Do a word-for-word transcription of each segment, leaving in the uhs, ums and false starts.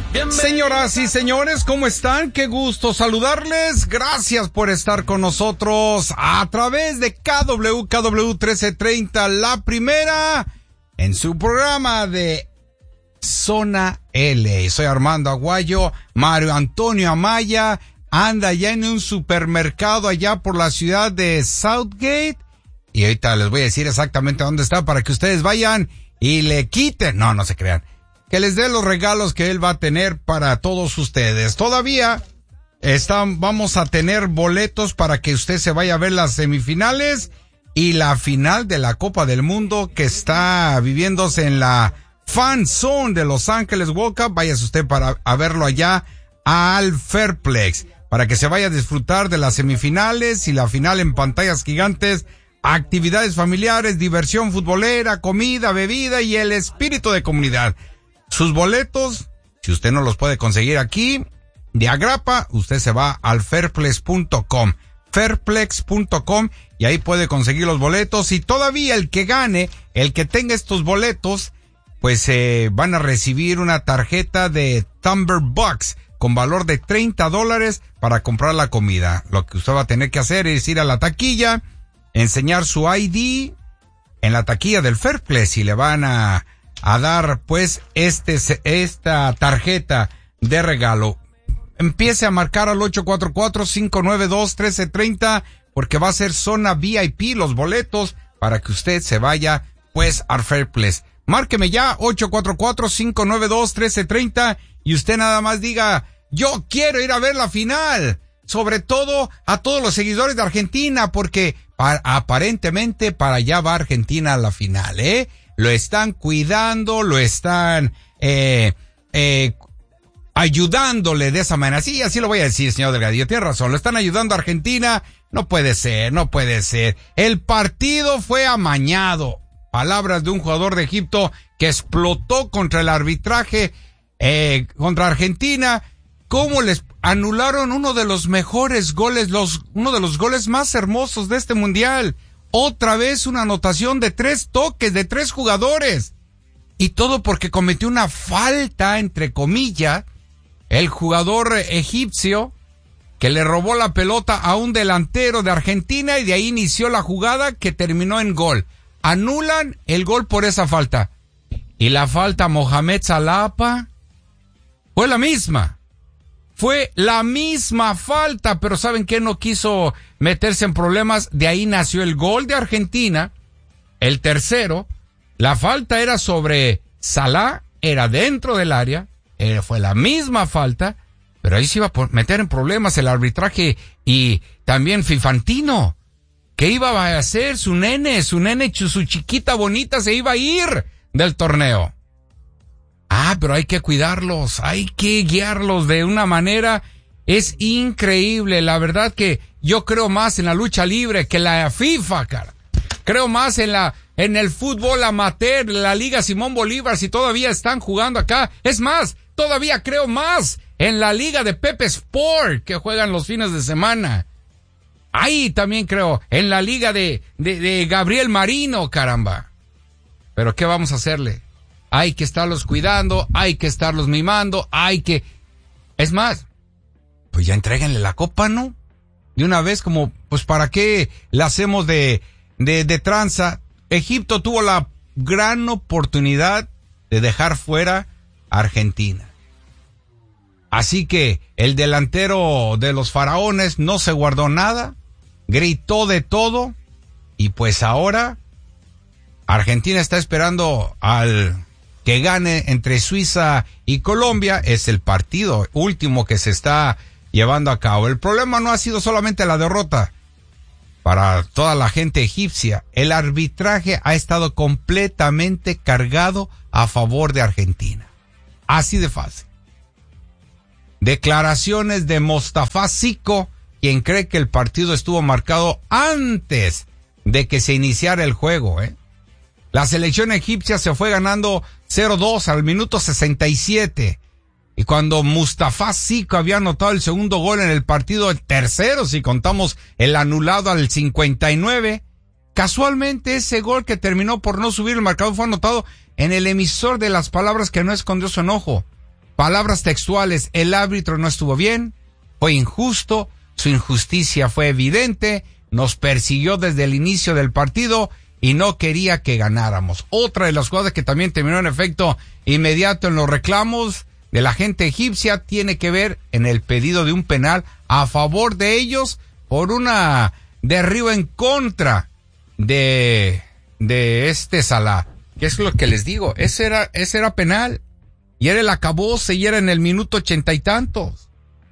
Señoras y señores, ¿cómo están? Qué gusto saludarles. Gracias por estar con nosotros a través de K W K W trece treinta, la primera, en su programa de Zona L. Soy Armando Aguayo. Mario Antonio Amaya anda ya en un supermercado allá por la ciudad de Southgate. Y ahorita les voy a decir exactamente dónde está para que ustedes vayan y le quiten. No, no se crean. Que les dé los regalos que él va a tener para todos ustedes. Todavía están, vamos a tener boletos para que usted se vaya a ver las semifinales y la final de la Copa del Mundo que está viviéndose en la Fan Zone de Los Ángeles World Cup. Váyase usted para a verlo allá al Fairplex, para que se vaya a disfrutar de las semifinales y la final en pantallas gigantes, actividades familiares, diversión futbolera, comida, bebida y el espíritu de comunidad. Sus boletos, si usted no los puede conseguir aquí, de agrapa, usted se va al fairplex punto com, fairplex punto com, y ahí puede conseguir los boletos. Y todavía el que gane, el que tenga estos boletos, pues eh, van a recibir una tarjeta de Thumber Bucks con valor de treinta dólares para comprar la comida. Lo que usted va a tener que hacer es ir a la taquilla, enseñar su I D en la taquilla del Fairplex y le van a a dar pues este esta tarjeta de regalo. Empiece a marcar al ocho cuatro cuatro, cinco nueve dos, uno tres tres cero porque va a ser zona V I P los boletos para que usted se vaya pues al Fairplex. Márqueme ya ocho cuatro cuatro, cinco nueve dos, uno tres tres cero y usted nada más diga: yo quiero ir a ver la final. Sobre todo a todos los seguidores de Argentina, porque pa- aparentemente para allá va Argentina a la final, ¿eh? Lo están cuidando, lo están eh, eh, ayudándole de esa manera. Sí, así lo voy a decir, señor Delgadillo, tiene razón, lo están ayudando a Argentina. No puede ser, no puede ser. El partido fue amañado. Palabras de un jugador de Egipto que explotó contra el arbitraje eh, contra Argentina. ¿Cómo les anularon uno de los mejores goles, los uno de los goles más hermosos de este mundial? Otra vez una anotación de tres toques de tres jugadores. Y todo porque cometió una falta, entre comillas, el jugador egipcio que le robó la pelota a un delantero de Argentina y de ahí inició la jugada que terminó en gol. Anulan el gol por esa falta. Y la falta a Mohamed Salah fue la misma. Fue la misma falta, pero ¿saben qué? No quiso meterse en problemas. De ahí nació el gol de Argentina, el tercero. La falta era sobre Salah, era dentro del área, eh, fue la misma falta, pero ahí se iba a meter en problemas el arbitraje y también Fifantino. ¿Qué iba a hacer? Su nene, su nene, su chiquita bonita se iba a ir del torneo. Ah, pero hay que cuidarlos, hay que guiarlos de una manera. Es increíble, la verdad que yo creo más en la lucha libre que la FIFA, cara. Creo más en la, en el fútbol amateur, la Liga Simón Bolívar, si todavía están jugando acá. Es más, todavía creo más en la Liga de Pepe Sport, que juegan los fines de semana. Ahí también creo en la Liga de, de, de Gabriel Marino, caramba. Pero ¿qué vamos a hacerle? Hay que estarlos cuidando, hay que estarlos mimando, hay que... Es más, pues ya entréguenle la copa, ¿no? De una vez, como, pues ¿para qué la hacemos de, de, de tranza? Egipto tuvo la gran oportunidad de dejar fuera a Argentina. Así que el delantero de los faraones no se guardó nada, gritó de todo, y pues ahora Argentina está esperando al... que gane entre Suiza y Colombia. Es el partido último que se está llevando a cabo. El problema no ha sido solamente la derrota. Para toda la gente egipcia, el arbitraje ha estado completamente cargado a favor de Argentina. Así de fácil. Declaraciones de Mostafa Zico, quien cree que el partido estuvo marcado antes de que se iniciara el juego, ¿eh? La selección egipcia se fue ganando cero dos al minuto sesenta y siete. Y cuando Mustafa Zico había anotado el segundo gol en el partido, el tercero, si contamos el anulado al cincuenta y nueve, casualmente ese gol que terminó por no subir el marcador fue anotado en el emisor de las palabras que no escondió su enojo. Palabras textuales, el árbitro no estuvo bien, fue injusto, su injusticia fue evidente, nos persiguió desde el inicio del partido y no quería que ganáramos. Otra de las jugadas que también terminó en efecto inmediato en los reclamos de la gente egipcia tiene que ver en el pedido de un penal a favor de ellos por una derribo en contra de, de este Salah. ¿Qué es lo que les digo? Ese era, ese era penal. Y era el acabose y era en el minuto ochenta y tantos.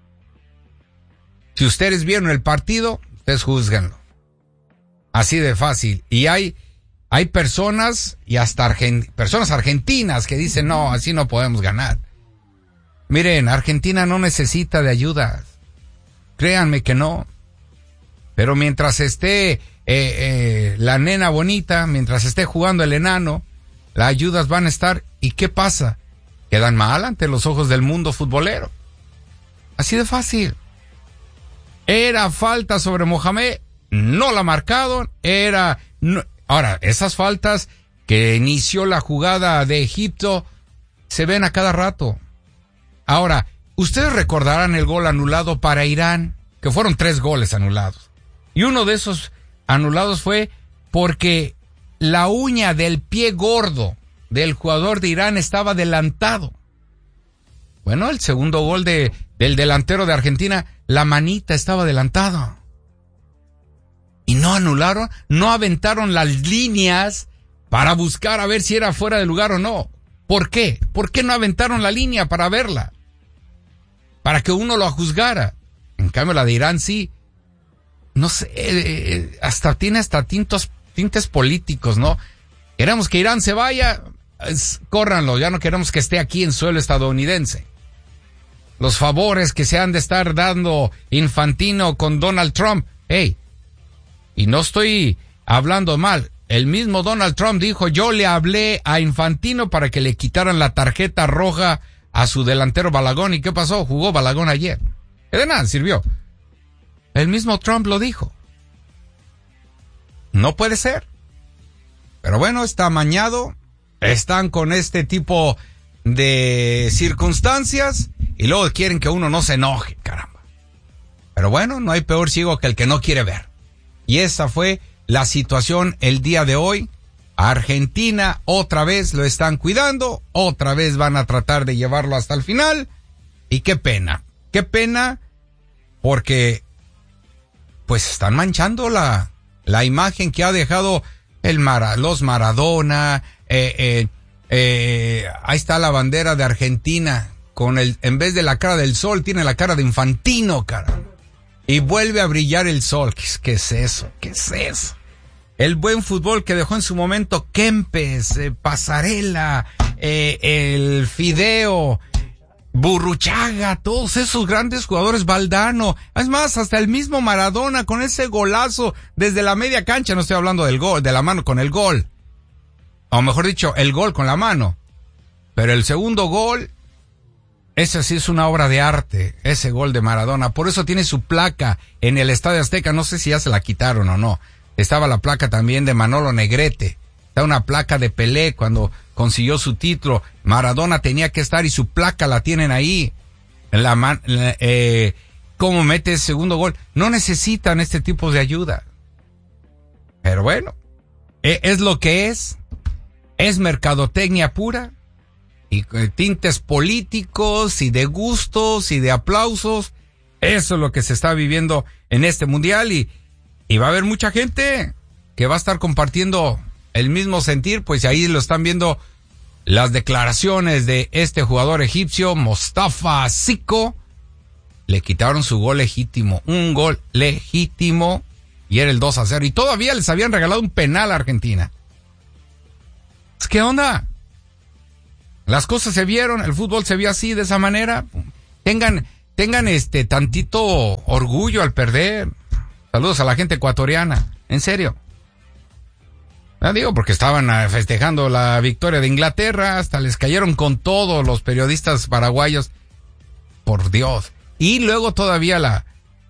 Si ustedes vieron el partido, ustedes juzguenlo. Así de fácil. Y hay, hay personas, y hasta argent, personas argentinas que dicen, no, así no podemos ganar. Miren, Argentina no necesita de ayuda. Créanme que no. Pero mientras esté eh, eh, la nena bonita, mientras esté jugando el enano, las ayudas van a estar. ¿Y qué pasa? Quedan mal ante los ojos del mundo futbolero. Así de fácil. Era falta sobre Mohamed, no la marcaron, era... No, ahora, esas faltas que inició la jugada de Egipto se ven a cada rato. Ahora, ustedes recordarán el gol anulado para Irán, que fueron tres goles anulados. Y uno de esos anulados fue porque la uña del pie gordo del jugador de Irán estaba adelantado. Bueno, el segundo gol de, del delantero de Argentina, la manita estaba adelantada. Y no anularon, no aventaron las líneas para buscar a ver si era fuera de lugar o no. ¿Por qué? ¿Por qué no aventaron la línea para verla? Para que uno lo juzgara. En cambio, la de Irán sí, no sé, eh, hasta tiene hasta tintos, tintes políticos, ¿no? Queremos que Irán se vaya, es, córranlo, ya no queremos que esté aquí en suelo estadounidense. Los favores que se han de estar dando Infantino con Donald Trump, hey, y no estoy hablando mal, el mismo Donald Trump dijo, yo le hablé a Infantino para que le quitaran la tarjeta roja a su delantero Balogun, ¿y qué pasó? Jugó Balogun ayer. Que de nada sirvió. El mismo Trump lo dijo. No puede ser. Pero bueno, está amañado, están con este tipo de circunstancias y luego quieren que uno no se enoje, caramba. Pero bueno, no hay peor ciego que el que no quiere ver. Y esa fue la situación el día de hoy. Argentina otra vez lo están cuidando, otra vez van a tratar de llevarlo hasta el final. Y qué pena, qué pena, porque pues están manchando la, la imagen que ha dejado el Mara, los Maradona, eh, eh, eh, ahí está la bandera de Argentina, con el, en vez de la cara del sol, tiene la cara de Infantino, cara. Y vuelve a brillar el sol. ¿Qué, qué es eso? ¿Qué es eso? El buen fútbol que dejó en su momento Kempes, eh, Pasarela, eh, el Fideo, Burruchaga, todos esos grandes jugadores, Valdano, es más, hasta el mismo Maradona con ese golazo desde la media cancha, no estoy hablando del gol, de la mano con el gol, o mejor dicho, el gol con la mano, pero el segundo gol, ese sí es una obra de arte, ese gol de Maradona, por eso tiene su placa en el Estadio Azteca, no sé si ya se la quitaron o no, estaba la placa también de Manolo Negrete, está una placa de Pelé cuando consiguió su título, Maradona tenía que estar y su placa la tienen ahí, la man, la, eh, cómo mete el segundo gol, no necesitan este tipo de ayuda, pero bueno, eh, es lo que es, es mercadotecnia pura, y tintes políticos y de gustos y de aplausos, eso es lo que se está viviendo en este mundial y, y va a haber mucha gente que va a estar compartiendo el mismo sentir, pues ahí lo están viendo las declaraciones de este jugador egipcio, Mostafa Siko, le quitaron su gol legítimo, un gol legítimo y era el dos a cero y todavía les habían regalado un penal a Argentina. ¿Qué onda? Las cosas se vieron, el fútbol se vio así, de esa manera. Tengan, tengan este tantito orgullo al perder. Saludos a la gente ecuatoriana, en serio. No digo porque estaban festejando la victoria de Inglaterra, hasta les cayeron con todos los periodistas paraguayos. Por Dios. Y luego todavía la,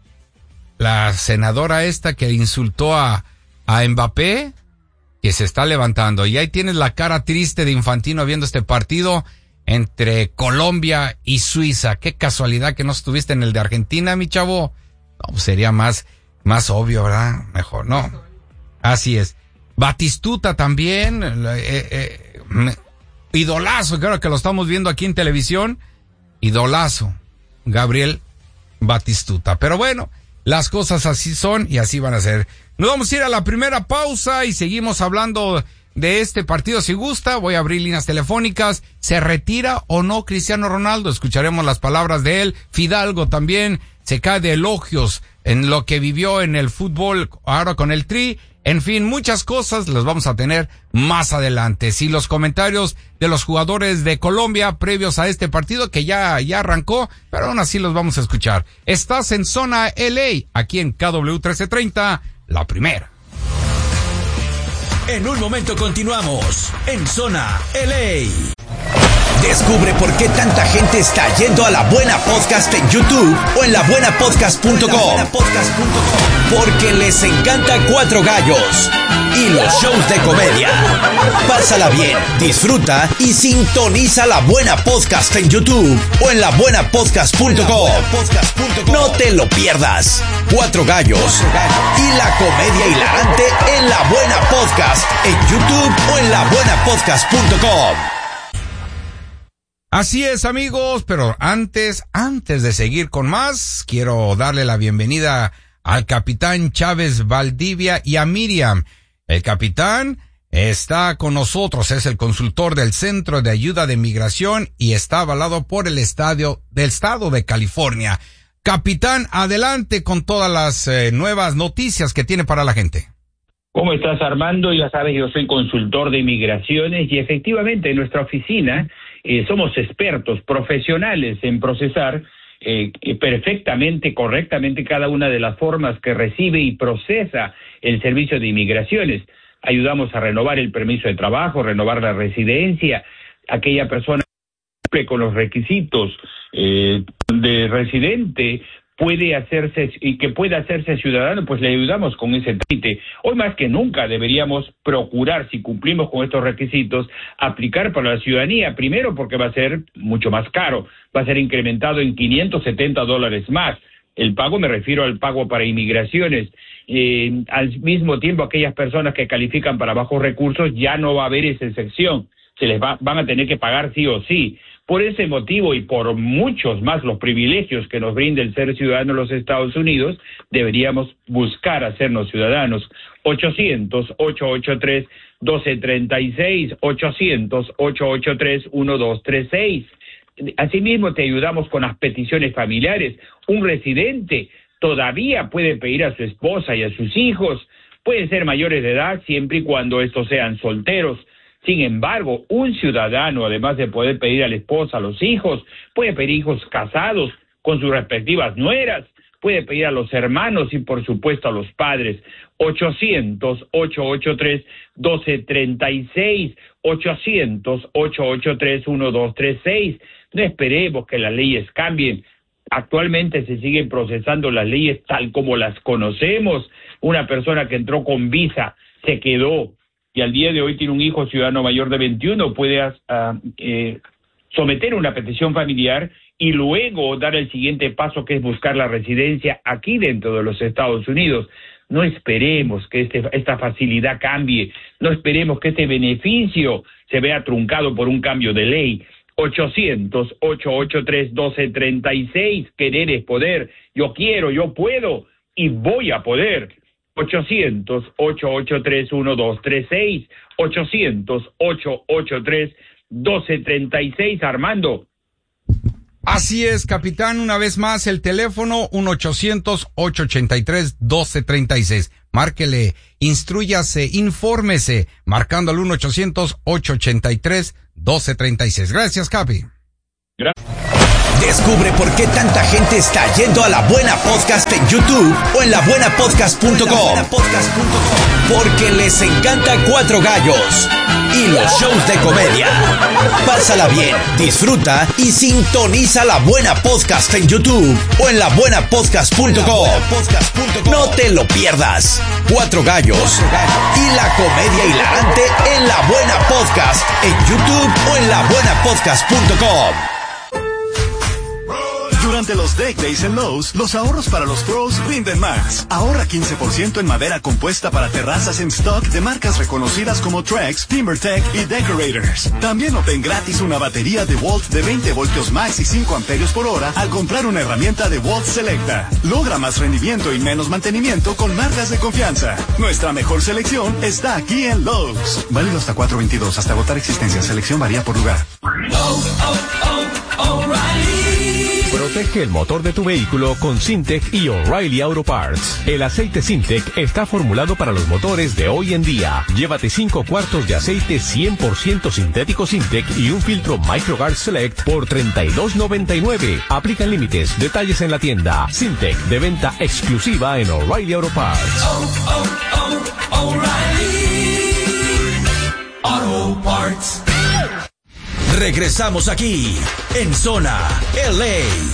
la senadora esta que insultó a, a Mbappé, que se está levantando. Y ahí tienes la cara triste de Infantino viendo este partido entre Colombia y Suiza. Qué casualidad que no estuviste en el de Argentina, mi chavo. No, pues sería más, más obvio, ¿verdad? Mejor, no. Así es. Batistuta también, eh, eh, idolazo, claro que lo estamos viendo aquí en televisión. Idolazo, Gabriel Batistuta. Pero bueno, las cosas así son y así van a ser. Nos vamos a ir a la primera pausa y seguimos hablando de este partido si gusta. Voy a abrir líneas telefónicas. ¿Se retira o no Cristiano Ronaldo? Escucharemos las palabras de él. Fidalgo también se cae de elogios en lo que vivió en el fútbol ahora con el Tri. En fin, muchas cosas las vamos a tener más adelante. Sí, los comentarios de los jugadores de Colombia previos a este partido que ya, ya arrancó, pero aún así los vamos a escuchar. Estás en Zona L A, aquí en K W trece treinta, la primera. En un momento continuamos en Zona L A. Descubre por qué tanta gente está yendo a La Buena Podcast en YouTube o en la buena podcast punto com. Porque les encanta Cuatro Gallos y los shows de comedia. Pásala bien, disfruta y sintoniza La Buena Podcast en YouTube o en la buena podcast punto com. No te lo pierdas. Cuatro Gallos y la comedia hilarante en La Buena Podcast en YouTube o en la buena podcast punto com. Así es, amigos, pero antes, antes de seguir con más, quiero darle la bienvenida al capitán Chávez Valdivia y a Miriam. El capitán está con nosotros, es el consultor del Centro de Ayuda de Migración y está avalado por el Estadio del Estado de California. Capitán, adelante con todas las eh, nuevas noticias que tiene para la gente. ¿Cómo estás, Armando? Ya sabes, yo soy consultor de migraciones y efectivamente en nuestra oficina eh, somos expertos, profesionales en procesar eh, perfectamente, correctamente cada una de las formas que recibe y procesa el servicio de inmigraciones. Ayudamos a renovar el permiso de trabajo, renovar la residencia, aquella persona que cumple con los requisitos eh, de residente puede hacerse y que pueda hacerse ciudadano, pues le ayudamos con ese trámite. Hoy más que nunca deberíamos procurar, si cumplimos con estos requisitos, aplicar para la ciudadanía. Primero porque va a ser mucho más caro, va a ser incrementado en quinientos setenta dólares más. El pago, me refiero al pago para inmigraciones. Eh, al mismo tiempo, aquellas personas que califican para bajos recursos ya no va a haber esa excepción. Se les va, van a tener que pagar sí o sí. Por ese motivo y por muchos más los privilegios que nos brinda el ser ciudadano de los Estados Unidos, deberíamos buscar hacernos ciudadanos. ochocientos, ochocientos ochenta y tres, doce treinta y seis, ochocientos, ochocientos ochenta y tres, doce treinta y seis. Asimismo, te ayudamos con las peticiones familiares. Un residente todavía puede pedir a su esposa y a sus hijos. Pueden ser mayores de edad siempre y cuando estos sean solteros. Sin embargo, un ciudadano, además de poder pedir a la esposa, a los hijos, puede pedir hijos casados con sus respectivas nueras, puede pedir a los hermanos y, por supuesto, a los padres. ochocientos, ochocientos ochenta y tres, doce treinta y seis, ochocientos, ochocientos ochenta y tres, doce treinta y seis. No esperemos que las leyes cambien. Actualmente se siguen procesando las leyes tal como las conocemos. Una persona que entró con visa se quedó y al día de hoy tiene un hijo ciudadano mayor de veintiuno, puede uh, eh, someter una petición familiar y luego dar el siguiente paso, que es buscar la residencia aquí dentro de los Estados Unidos. No esperemos que este, esta facilidad cambie, no esperemos que este beneficio se vea truncado por un cambio de ley. ochocientos, ochocientos ochenta y tres, doce treinta y seis, querer es poder. Yo quiero, yo puedo y voy a poder. ochocientos, ochocientos ochenta y tres, doce treinta y seis, ochocientos, ochocientos ochenta y tres, doce treinta y seis, Armando. Así es, capitán, una vez más el teléfono uno ochocientos, ochocientos ochenta y tres, doce treinta y seis. Márquele, instrúyase, infórmese, marcando al uno ochocientos, ochocientos ochenta y tres, doce treinta y seis. Gracias, capi. Gracias. Descubre por qué tanta gente está yendo a La Buena Podcast en YouTube o en la buena podcast punto com. Porque les encanta Cuatro Gallos y los shows de comedia. Pásala bien, disfruta y sintoniza La Buena Podcast en YouTube o en la buena podcast punto com. No te lo pierdas. Cuatro Gallos y la comedia hilarante en La Buena Podcast en YouTube o en la buena podcast punto com. Durante los Deck Days en Lowe's, los ahorros para los pros rinden más. Ahorra quince por ciento en madera compuesta para terrazas en stock de marcas reconocidas como Trex, TimberTech y Decorators. También obtén gratis una batería de Volt de veinte voltios max y cinco amperios por hora al comprar una herramienta de Volt Selecta. Logra más rendimiento y menos mantenimiento con marcas de confianza. Nuestra mejor selección está aquí en Lowe's. Válido hasta cuatro veintidós, hasta agotar existencia. Selección varía por lugar. Oh, oh, oh, O'Reilly. Protege el motor de tu vehículo con Syntec y O'Reilly Auto Parts. El aceite Syntec está formulado para los motores de hoy en día. Llévate cinco cuartos de aceite cien por ciento sintético Syntec y un filtro MicroGuard Select por treinta y dos noventa y nueve. Aplican límites. Detalles en la tienda. Syntec, de venta exclusiva en O'Reilly Auto Parts. Oh, oh, oh, O'Reilly Auto Parts. Regresamos aquí en Zona L A.